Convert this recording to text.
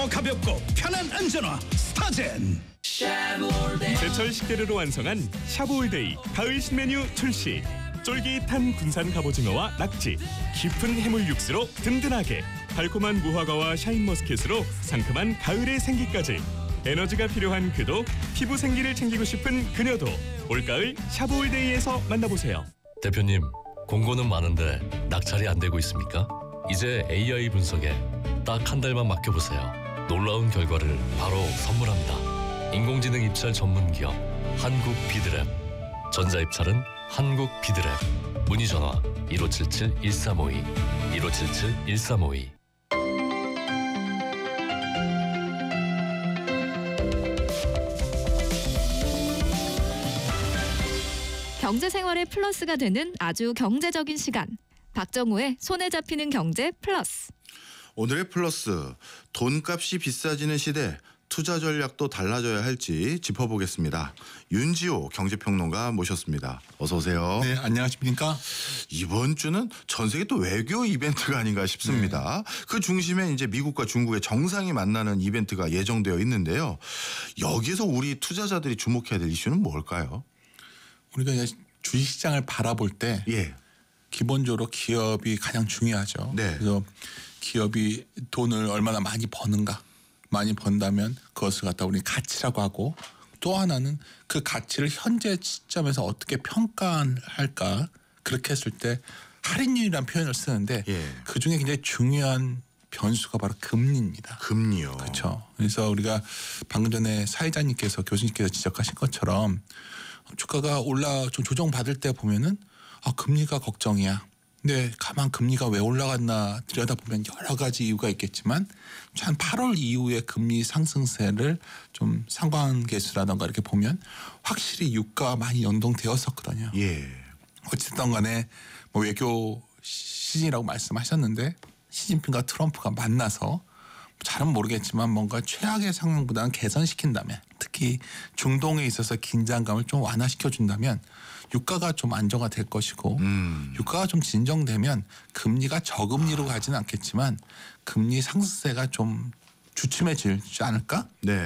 더 가볍고 편한 안전화 스타젠. 제철 식재료로 완성한 샤브올데이 가을 신메뉴 출시. 쫄깃한 군산 갑오징어와 낙지, 깊은 해물 육수로 든든하게, 달콤한 무화과와 샤인머스켓으로 상큼한 가을의 생기까지. 에너지가 필요한 그도, 피부 생기를 챙기고 싶은 그녀도 올가을 샤브올데이에서 만나보세요. 대표님, 공고는 많은데 낙찰이 안 되고 있습니까? 이제 AI 분석에 딱 한 달만 맡겨보세요. 놀라운 결과를 바로 선물합니다. 인공지능 입찰 전문 기업 한국비드랩. 전자입찰은 한국비드랩. 문의 전화 1577-1352 1577-1352. 경제생활의 플러스가 되는 아주 경제적인 시간. 박정우의 손에 잡히는 경제 플러스. 오늘의 플러스, 돈값이 비싸지는 시대 투자 전략도 달라져야 할지 짚어보겠습니다. 윤지호 경제평론가 모셨습니다. 어서 오세요. 네, 안녕하십니까? 이번 주는 전 세계 또 외교 이벤트가 아닌가 싶습니다. 그 중심에 이제 미국과 중국의 정상이 만나는 이벤트가 예정되어 있는데요. 여기서 우리 투자자들이 주목해야 될 이슈는 뭘까요? 우리가 주식시장을 바라볼 때 예. 기본적으로 기업이 가장 중요하죠. 네. 그래서 기업이 돈을 얼마나 많이 버는가, 많이 번다면 그것을 갖다 우리 가치라고 하고, 또 하나는 그 가치를 현재 시점에서 어떻게 평가할까, 그렇게 했을 때 할인율이라는 표현을 쓰는데 예. 그중에 굉장히 중요한 변수가 바로 금리입니다. 금리요. 그렇죠. 그래서 우리가 방금 전에 사회자님께서, 교수님께서 지적하신 것처럼 주가가 좀 조정받을 때 보면은 금리가 걱정이야. 근데 가만 금리가 왜 올라갔나 들여다보면 여러 가지 이유가 있겠지만 한 8월 이후에 금리 상승세를 좀 상관계수라던가 이렇게 보면 확실히 유가와 많이 연동되었었거든요. 예. 어쨌든 간에 뭐 외교 시즌이라고 말씀하셨는데 시진핑과 트럼프가 만나서 잘은 모르겠지만 뭔가 최악의 상황보다는 개선시킨다면, 특히 중동에 있어서 긴장감을 좀 완화시켜준다면 유가가 좀 안정화 될 것이고, 유가가 좀 진정되면 금리가 저금리로 가지는 않겠지만 금리 상승세가 좀 주춤해지지 않을까? 네.